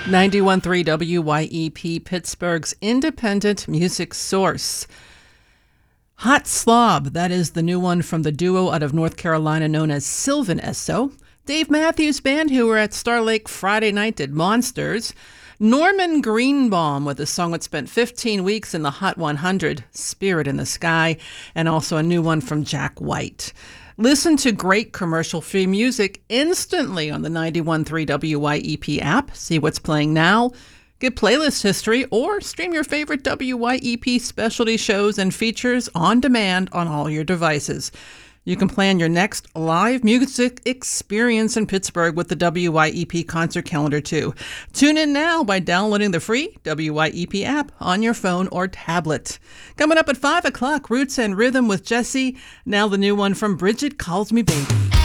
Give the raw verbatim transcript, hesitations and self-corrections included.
ninety-one point three W Y E P, Pittsburgh's independent music source. Hot Slob, that is the new one from the duo out of North Carolina known as Sylvan Esso. Dave Matthews Band, who were at Star Lake Friday night, did Monsters. Norman Greenbaum with a song that spent fifteen weeks in the Hot one hundred, Spirit in the Sky, and also a new one from Jack White. Listen to great commercial-free music instantly on the ninety-one point three W Y E P app. See what's playing now, get playlist history, or stream your favorite W Y E P specialty shows and features on demand on all your devices. You can plan your next live music experience in Pittsburgh with the W Y E P concert calendar, too. Tune in now by downloading the free W Y E P app on your phone or tablet. Coming up at five o'clock, Roots and Rhythm with Jesse. Now the new one from Bridget Calls Me Baby.